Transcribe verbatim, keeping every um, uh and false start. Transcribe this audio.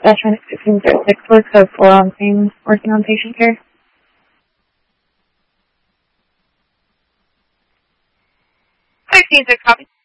Veteran sixteen thirty-six works of four on scene working on patient care. sixteen six, copy.